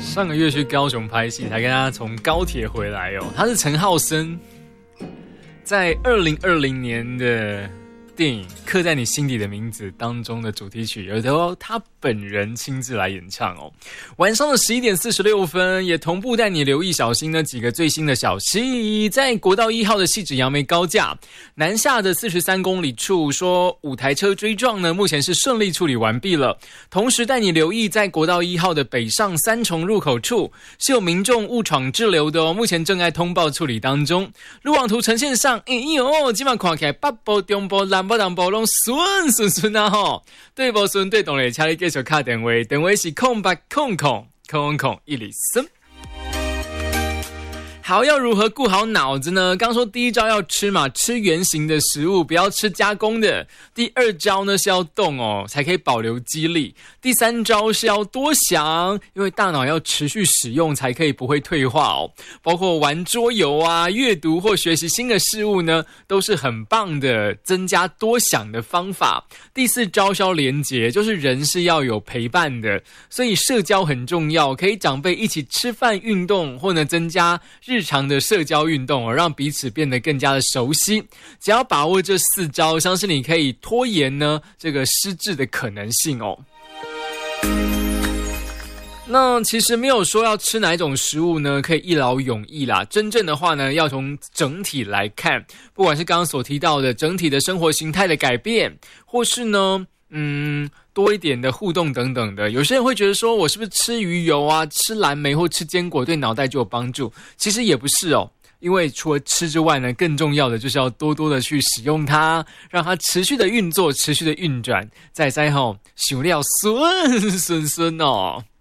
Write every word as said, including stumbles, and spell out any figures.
上个月去高雄拍戏，才跟他从高铁回来哦。他是陈浩森，在二零二零年的电影《刻在你心底的名字》当中的主题曲，由他本人亲自来演唱哦。晚上的十一点四十六分，也同步带你留意小心呢几个最新的小息。在国道一号的汐止杨梅高架南下的四十三公里处，说五台车追撞呢，目前是顺利处理完毕了。同时带你留意，在国道一号的北上三重入口处是有民众误闯滞留的哦，目前正在通报处理当中。路网图呈现上，哎呦，今晚看起来北部、中部、南部、南部拢顺顺顺啊吼，对不顺对懂嘞，请你继续打电话，电话是空八空空空空一里森。好，要如何顾好脑子呢？刚说第一招要吃嘛，吃原形的食物，不要吃加工的。第二招呢是要动哦，才可以保留肌力。第三招是要多想，因为大脑要持续使用才可以不会退化哦。包括玩桌游啊、阅读或学习新的事物呢，都是很棒的增加多想的方法。第四招是要连结，就是人是要有陪伴的，所以社交很重要，可以长辈一起吃饭、运动，或者增加日日常的社交运动哦，让彼此变得更加的熟悉。只要把握这四招，相信你可以拖延呢这个失智的可能性哦。那其实没有说要吃哪一种食物呢可以一劳永逸啦，真正的话呢要从整体来看，不管是刚刚所提到的整体的生活形态的改变，或是呢嗯多一点的互动等等的。有些人会觉得说，我是不是吃鱼油啊、吃蓝莓或吃坚果对脑袋就有帮助？其实也不是哦，因为除了吃之外呢，更重要的就是要多多的去使用它，让它持续的运作、持续的运转，再再吼想料顺顺顺哦。